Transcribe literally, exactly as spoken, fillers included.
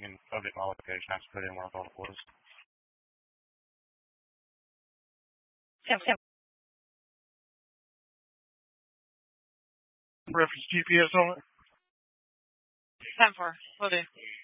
you can update my location. I just put in where I thought it was. Yep, yep. Reference G P S on it. ten four. Will do.